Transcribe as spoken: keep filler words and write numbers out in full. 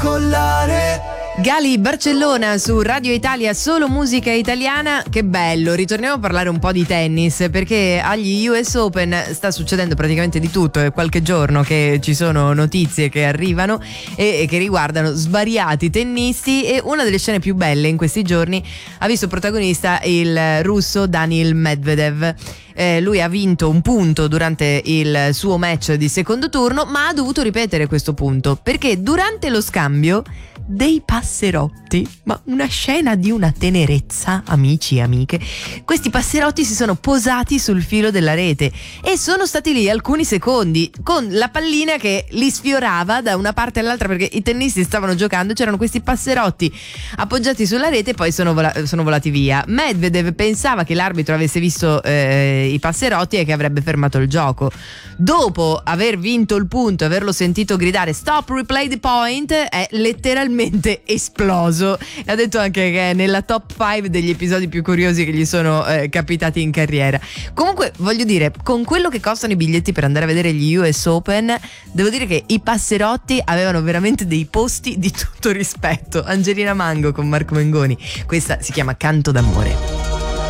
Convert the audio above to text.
Collare. Gali Barcellona su Radio Italia, solo musica italiana. Che bello, ritorniamo a parlare un po' di tennis, perché agli U S Open sta succedendo praticamente di tutto. È qualche giorno che ci sono notizie che arrivano e, e che riguardano svariati tennisti, e una delle scene più belle in questi giorni ha visto protagonista il russo Daniil Medvedev. Eh, lui ha vinto un punto durante il suo match di secondo turno, ma ha dovuto ripetere questo punto perché durante lo scambio dei passerotti, ma una scena di una tenerezza, amici e amiche, questi passerotti si sono posati sul filo della rete e sono stati lì alcuni secondi con la pallina che li sfiorava da una parte all'altra, perché i tennisti stavano giocando, c'erano questi passerotti appoggiati sulla rete e poi sono, vola- sono volati via. Medvedev pensava che l'arbitro avesse visto eh, i passerotti e che avrebbe fermato il gioco. Dopo aver vinto il punto e averlo sentito gridare "Stop, replay the point", è letteralmente esploso. Ha detto anche che è nella top cinque degli episodi più curiosi che gli sono eh, capitati in carriera. Comunque voglio dire, con quello che costano i biglietti per andare a vedere gli U S Open, devo dire che i passerotti avevano veramente dei posti di tutto rispetto. Angelina Mango con Marco Mengoni, questa si chiama Canto d'amore.